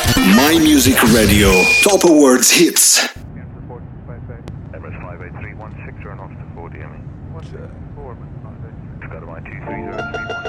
My Music Radio. Top Awards hits. Emirates 58316, turn off to 4 DME. 4, 230.